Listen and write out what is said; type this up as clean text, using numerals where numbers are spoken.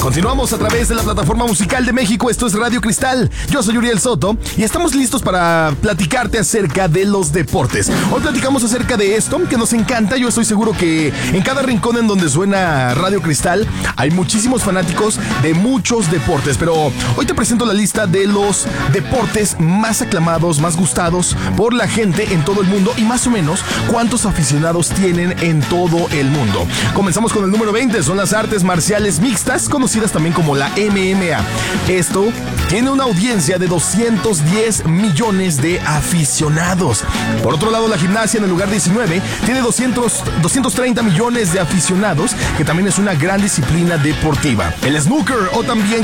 Continuamos a través de la plataforma musical de México. Esto es Radio Cristal. Yo soy Uriel Soto y estamos listos para platicarte acerca de los deportes. Hoy platicamos acerca de esto que nos encanta. Yo estoy seguro que en cada rincón en donde suena Radio Cristal hay muchísimos fanáticos de muchos deportes. Pero hoy te presento la lista de los deportes más aclamados, más gustados por la gente en todo el mundo y más o menos cuántos aficionados tienen en todo el mundo. Comenzamos con el número 20. Son las artes marciales mixtas, conocidas también como la MMA. Esto tiene una audiencia de 210 millones de aficionados. Por otro lado, la gimnasia en el lugar 19 tiene 230 millones de aficionados, que también es una gran disciplina deportiva. El snooker, o también